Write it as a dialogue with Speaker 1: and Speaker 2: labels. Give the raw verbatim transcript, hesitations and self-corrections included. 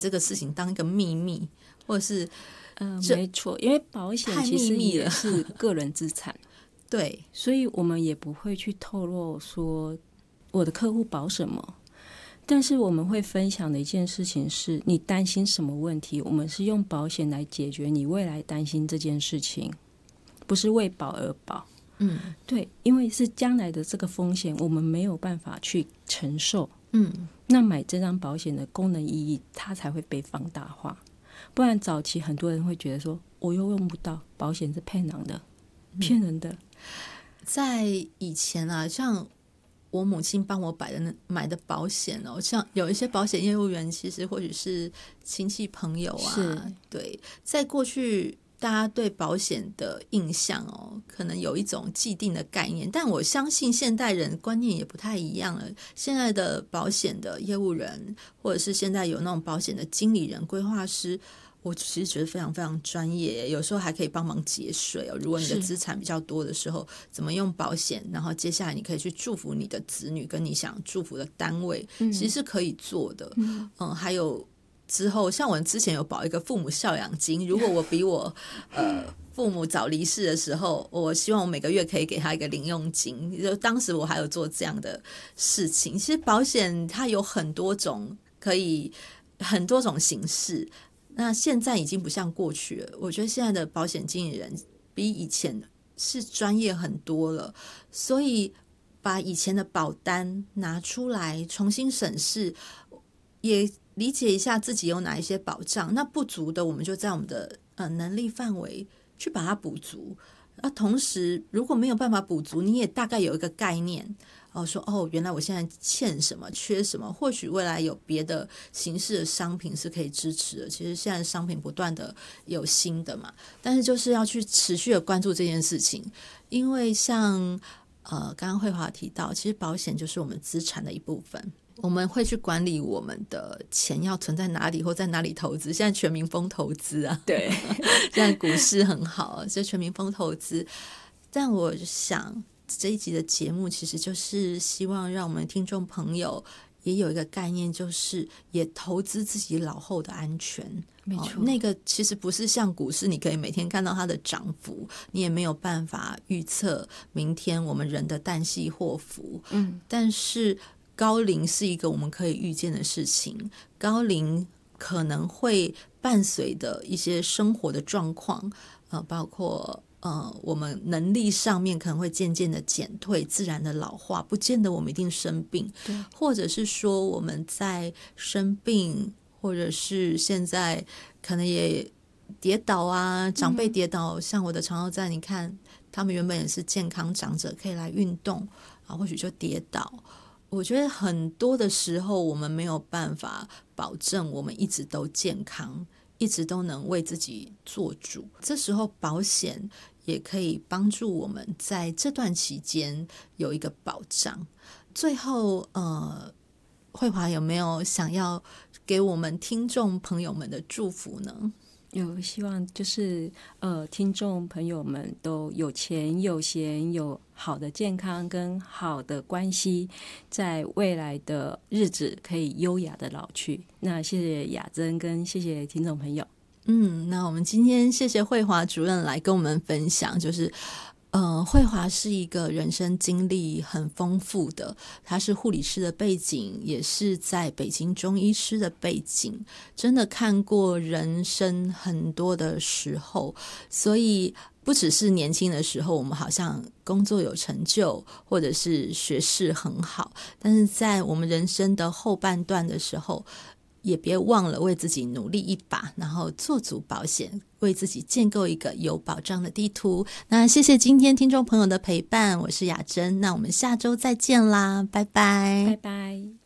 Speaker 1: 这个事情当一个秘密，或者是
Speaker 2: 嗯、呃，没错，因为保险其实也是个人资产，
Speaker 1: 对，
Speaker 2: 所以我们也不会去透露说我的客户保什么。但是我们会分享的一件事情是，你担心什么问题，我们是用保险来解决你未来担心这件事情，不是为保而保。
Speaker 1: 嗯，
Speaker 2: 对，因为是将来的这个风险我们没有办法去承受，
Speaker 1: 嗯，
Speaker 2: 那买这张保险的功能意义它才会被放大化。不然早期很多人会觉得说我又用不到，保险是骗人的，骗人的。
Speaker 1: 在以前啊，像我母亲帮我买的买的保险哦，像有一些保险业务员其实或许是亲戚朋友啊，对，在过去大家对保险的印象哦，可能有一种既定的概念，但我相信现代人观念也不太一样了。现在的保险的业务人，或者是现在有那种保险的经理人、规划师，我其实觉得非常非常专业，有时候还可以帮忙节税哦。如果你的资产比较多的时候，怎么用保险，然后接下来你可以去祝福你的子女跟你想祝福的单位，嗯、其实是可以做的。嗯，嗯还有之后，像我之前有保一个父母孝养金，如果我比我呃父母早离世的时候，我希望我每个月可以给他一个零用金，就当时我还有做这样的事情。其实保险它有很多种，可以很多种形式。那现在已经不像过去了，我觉得现在的保险经理人比以前是专业很多了，所以把以前的保单拿出来重新审视，也理解一下自己有哪一些保障，那不足的我们就在我们的、呃、能力范围去把它补足。那同时如果没有办法补足，你也大概有一个概念哦，说哦，原来我现在欠什么，缺什么，或许未来有别的形式的商品是可以支持的。其实现在商品不断的有新的嘛，但是就是要去持续的关注这件事情，因为像呃刚刚慧华提到，其实保险就是我们资产的一部分。我们会去管理我们的钱要存在哪里或在哪里投资，现在全民疯投资啊，
Speaker 2: 对，
Speaker 1: 现在股市很好，就全民疯投资。但我想这一集的节目其实就是希望让我们听众朋友也有一个概念，就是也投资自己老后的安全。
Speaker 2: 没错、
Speaker 1: 哦，那个其实不是像股市，你可以每天看到它的涨幅，你也没有办法预测明天我们人的旦夕祸福。嗯，但是高龄是一个我们可以预见的事情，高龄可能会伴随的一些生活的状况，呃，包括呃，我们能力上面可能会渐渐的减退，自然的老化，不见得我们一定生病，或者是说我们在生病，或者是现在可能也跌倒啊，长辈跌倒，嗯、像我的长照站，你看他们原本也是健康长者，可以来运动啊，或许就跌倒。我觉得很多的时候我们没有办法保证我们一直都健康，一直都能为自己做主，这时候保险也可以帮助我们在这段期间有一个保障。最后呃，慧华有没有想要给我们听众朋友们的祝福呢？
Speaker 2: 有，希望就是呃，听众朋友们都有钱有闲，有好的健康跟好的关系，在未来的日子可以优雅的老去。那谢谢雅珍跟谢谢听众朋友。
Speaker 1: 嗯，那我们今天谢谢慧华主任来跟我们分享，就是呃，慧华是一个人生经历很丰富的，她是护理师的背景，也是在北京中医师的背景，真的看过人生很多的时候，所以不只是年轻的时候我们好像工作有成就或者是学识很好，但是在我们人生的后半段的时候，也别忘了为自己努力一把，然后做足保险，为自己建构一个有保障的地图。那谢谢今天听众朋友的陪伴，我是雅珍，那我们下周再见啦，拜拜，
Speaker 2: 拜拜。